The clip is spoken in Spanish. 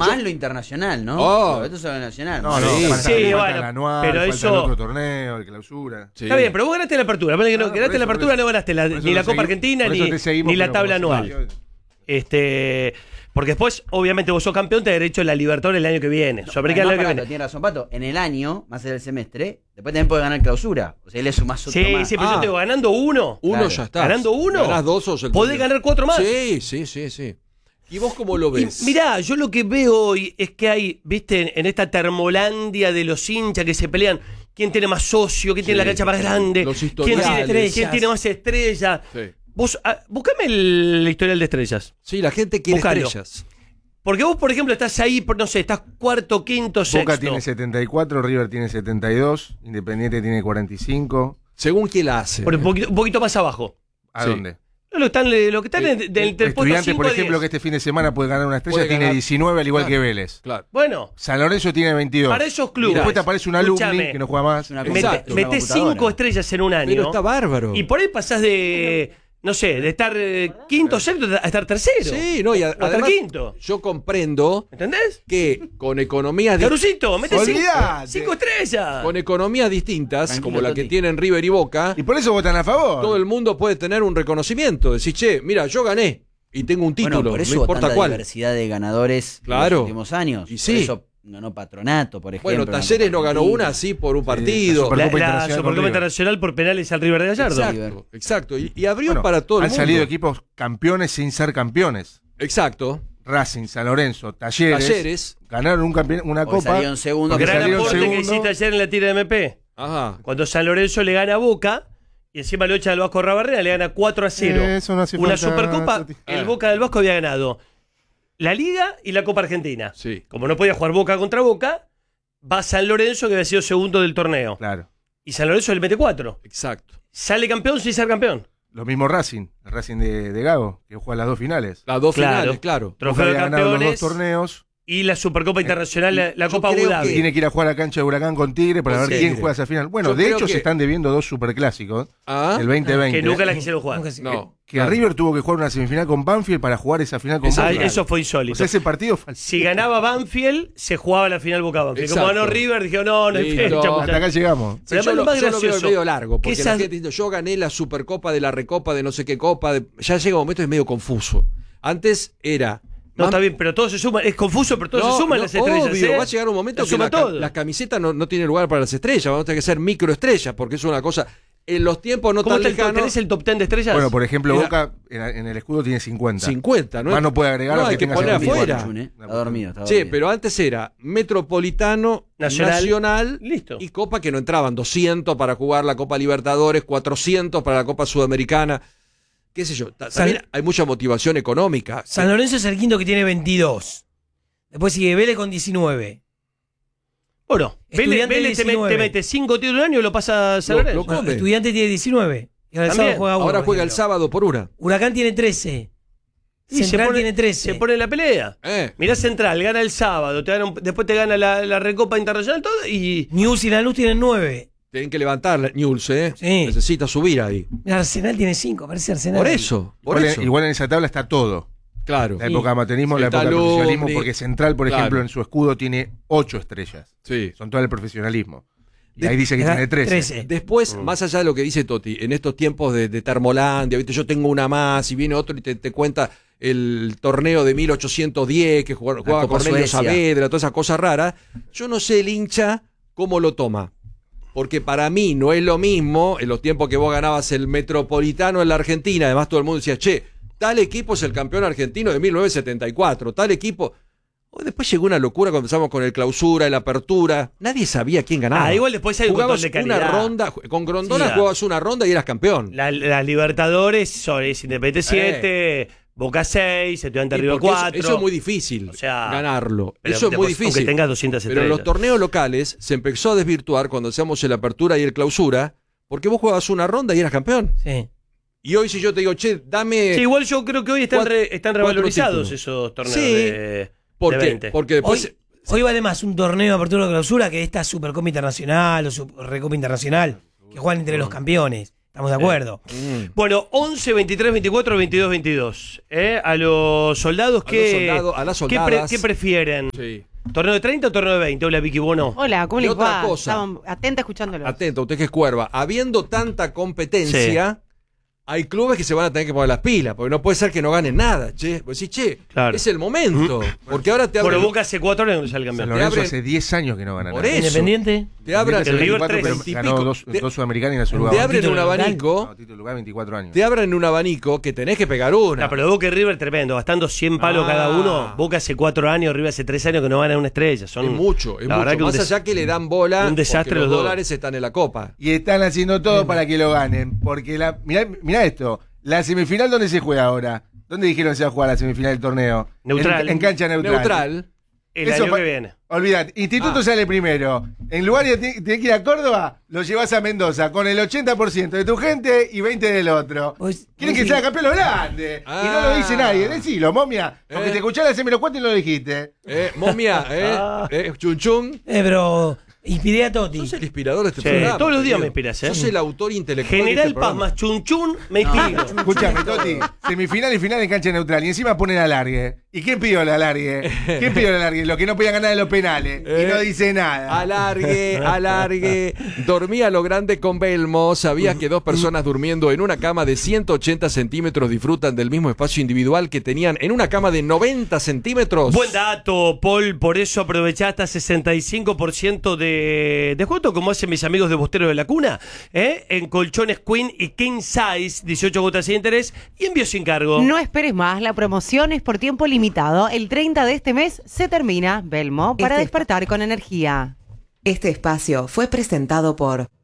Más lo internacional, ¿no? Oh. Esto es lo nacional. No, Sí, falta sí, el bueno, anual, pero falta eso- el otro torneo, el clausura. Sí. Está bien, pero vos ganaste la apertura. Ponele que no, Por ganaste la eso, apertura, por eso. no ganaste Por eso ni la te Copa segui- Argentina por eso te seguimos, ni la pero tabla como anual. Porque después, obviamente, vos sos campeón, te da derecho a la Libertadores el año que viene. Sudamericana el año que viene. Tiene razón, Pato. En el año, más allá del semestre, después también puede ganar clausura. O sea, él le sumás otro Sí, más. sí, pero yo te digo, ganando uno. Uno Claro. ya está. Ganando uno. Ganás dos, sos el Podés torneo. ganar 4 más. Sí. ¿Y vos cómo lo Y ves? mirá, yo lo que veo hoy es que hay, viste, en esta termolandia de los hinchas que se pelean, quién tiene más socio, quién tiene la cancha más grande, Los quién historiales. tiene más estrellas. Sí. Vos, buscame el historial de estrellas. Sí, la gente quiere Búscalo. estrellas. Porque vos, por ejemplo, estás ahí, no sé, estás cuarto, quinto, sexto. Boca tiene 74, River tiene 72, Independiente tiene 45. Según quién la hace. Por un poquito más abajo. ¿A Sí. dónde? Lo que están del puesto Estudiantes, 5 por a ejemplo, 10. que este fin de semana puede ganar una estrella, Puede tiene ganar. 19, al igual Claro. que Vélez. Claro. Bueno, San Lorenzo tiene 22. para esos clubes. Después te aparece un alumni Escuchame, que no juega más. Es una Exacto. una Metés computadora. 5 estrellas en un año. Pero está bárbaro. Y por ahí pasás de, no sé, de estar quinto, sexto a estar tercero. Sí, no, y o estar además quinto. yo comprendo ¿Entendés? que con economías Carucito, metés Olvidate. 5 estrellas. con economías distintas, Tranquilo, como la que Toti. tienen River y Boca, Y por eso votan a favor. todo el mundo puede tener un reconocimiento. Decir, che, mira, yo gané y tengo un título, Bueno, por eso no hubo importa tanta cuál. diversidad de ganadores en Claro. los últimos años. Y sí. Por eso ganó Patronato, por ejemplo. Bueno, Talleres no ganó una así por un partido. la La Supercopa Internacional con Supercopa River. Internacional por penales al River de Gallardo. Exacto, exacto. Y abrió Bueno, para todo el han mundo. salido equipos campeones sin ser campeones. Exacto. Racing, San Lorenzo, Talleres. Talleres. Ganaron una Porque copa. salieron segundos. Porque Gran salieron aporte que segundo. hiciste ayer en la tira de MP. Ajá. Cuando San Lorenzo le gana a Boca y encima lo echa al Vasco Rabarrena, le gana 4-0. Eso no hace Una falta, Supercopa, Toti. el Boca del Vasco había ganado la Liga y la Copa Argentina. Sí. Como no podía jugar Boca contra Boca, va San Lorenzo, que había sido segundo del torneo. Claro. Y San Lorenzo le mete 4. Exacto. Sale campeón sin ser campeón. Lo mismo Racing, el Racing de Gago, que juega las dos finales. Las dos Claro. finales, claro. Trofeo de Boca había ganado los dos campeones torneos. y la Supercopa Internacional, la yo Copa Abu creo Dhabi. que- Tiene que ir a jugar a la cancha de Huracán con Tigre para Con ver Tigre. quién juega esa final. Bueno, Yo de creo hecho que- se están debiendo dos superclásicos. Ah, El 2020. Que nunca la quisieron jugar. no. Que River tuvo que jugar una semifinal con Banfield para jugar esa final con Exacto. Boca. Ah, eso fue O insólito. sea, ese partido Si ganaba Banfield, se jugaba la final Boca Banfield. Como Exacto. ganó River, dijeron, no hay Listo. fecha, hasta muchachos. acá llegamos. Sí, Pero yo además lo, lo más yo lo veo gracioso, medio largo, que porque esas- la gente dice, yo gané la Supercopa de la Recopa de no sé qué copa. Ya llega un momento que es medio confuso. Antes era... No, está bien, pero todo se suma. Es confuso, pero todo se suman las estrellas. Obvio, ¿eh? va a llegar un momento La que suma todo. las camisetas no tienen lugar para las estrellas. Vamos a tener que ser microestrellas, porque es una cosa... En los tiempos no ¿Cómo tan está el top? lejanos... ¿Tenés el top 10 de estrellas? Bueno, por ejemplo, Era- Boca en el escudo tiene 50. 50, ¿no? Más no puede agregar No, lo hay que que tenga poner 74. afuera. Está dormido, está Sí, dormido. pero antes era Metropolitano, Nacional. Nacional, Listo. y Copa, que no entraban 200 para jugar la Copa Libertadores, 400 para la Copa Sudamericana, qué sé yo. También hay mucha motivación económica. San Lorenzo es el quinto que tiene 22. Después sigue Vélez con 19. Bueno, Estudiante Vélez te 19. mete 5 títulos en un año y lo pasa a San Lo- Lorenzo. lo- Bueno, ¿Dónde? Estudiante tiene 19. Y ahora el También. sábado juega uno. Ahora por juega el ejemplo. sábado por una. Huracán tiene 13. Y Central tiene 13. Se pone en la pelea. Mirá Central, gana el sábado, después te gana la Recopa Internacional todo y... News y Lanús tienen 9. Tienen que levantar Newell's, ¿eh? Sí. Necesita subir ahí. Mira, Arsenal tiene 5. Parece Arsenal. Por eso, por Igual, eso. igual en esa tabla está todo. Claro. La época de amaterismo, la Está época de profesionalismo, Alumni. porque Central, por Claro. ejemplo, en su escudo tiene 8 estrellas. Sí. Son todo el profesionalismo. Y ahí dice que Era tiene 13. 13. Después, más allá de lo que dice Toti, en estos tiempos de Termolandia, ¿viste? Yo tengo una más y viene otro y te cuenta el torneo de 1810 que jugaba Copa Cornelio Suecia. Saavedra, toda esa cosa rara. Yo no sé el hincha cómo lo toma. Porque para mí no es lo mismo en los tiempos que vos ganabas el Metropolitano en la Argentina. Además, todo el mundo decía, che, tal equipo es el campeón argentino de 1974, tal equipo. Después llegó una locura cuando empezamos con el clausura, el apertura. Nadie sabía quién ganaba. Ah, igual después hay un Jugabas montón de una calidad. ronda, con Grondona Sí, jugabas una ronda y eras campeón. Las Libertadores es Independiente 7, Boca 6, Estudiante Y River porque 4. eso es muy difícil, O sea, ganarlo. pero Eso es muy después, difícil. aunque tengas 200 Pero en los estrellas. torneos locales se empezó a desvirtuar cuando hacíamos el apertura y el clausura, porque vos jugabas una ronda y eras campeón. Sí. Y hoy si yo te digo, che, dame... Sí, igual yo creo que hoy están, Cuatro- están cuatro revalorizados títulos. esos torneos Sí, de ¿Por qué? 20. Porque después... Hoy vale más un torneo de apertura o clausura que esta Supercopa Internacional o Recopa Internacional que juegan entre los campeones. Estamos de acuerdo. Bueno, 11, 23, 24, 22, 22. A los soldados, A las soldadas. ¿qué prefieren? Sí. ¿Torneo de 30 o torneo de 20? Hola, Vicky Bono. Hola, ¿cómo Y les otra va? cosa. Estaba atenta escuchándolo. Atento, usted que es cuerva. Habiendo tanta competencia, hay clubes que se van a tener que poner las pilas, porque no puede ser que no ganen nada, che. Pues sí, che, Claro. es el momento. Porque ahora te abren... Bueno, Boca hace 4 años que ya el San campeón. Lorenzo abren- hace 10 años que no gana Por nada. eso. Independiente. Te abran, El River 24, 3, pero ganó dos sudamericanas y la te Uruguay. abren un Título abanico, No, título lugar 24 años. te abren un abanico que tenés que pegar una. No, pero Boca y River tremendo, gastando 100 palos cada uno. Boca hace 4 años, River hace 3 años que no ganan una estrella. Son, Es mucho, es la verdad mucho. que un Más des- allá que le dan bola, un desastre porque los los dos. dólares están en la copa. Y están haciendo todo para que lo ganen. Porque mirá esto. La semifinal, ¿dónde se juega ahora? ¿Dónde dijeron que se va a jugar la semifinal del torneo? Neutral. En cancha neutral. Neutral. El Eso año pa- que viene. Olvidate, Instituto sale primero. En lugar de tener que ir a Córdoba, lo llevas a Mendoza con el 80% de tu gente y 20% del otro. Pues, Quieren que sí. sea campeón los grandes. Y no lo dice nadie. Decilo, momia. Porque te escuchás la semi los cuatro y no lo dijiste. Momia, chun chun. Pero inspiré a Totti. Sos el inspirador de este Sí, programa. todos los días querido. me inspiras, ¿eh? Sos el autor intelectual de General este Paz programa. más Chun Chun, me inspiro. Escuchame, Toti. Semifinal y final en cancha neutral. Y encima ponen alargue. ¿Y quién pidió el alargue? ¿Quién pidió el alargue? Los que no podían ganar en los penales. Y no dice nada. Alargue. Dormía a lo grande con Belmo. Sabía que dos personas durmiendo en una cama de 180 centímetros disfrutan del mismo espacio individual que tenían en una cama de 90 centímetros. Buen dato, Paul. Por eso aprovechá hasta 65% de descuento, como hacen mis amigos de Bostero de la Cuna, en colchones Queen y King Size, 18 cuotas sin interés y envío sin cargo. No esperes más, la promoción es por tiempo limitado. El 30 de este mes se termina. Belmo, para despertar con energía. Este espacio fue presentado por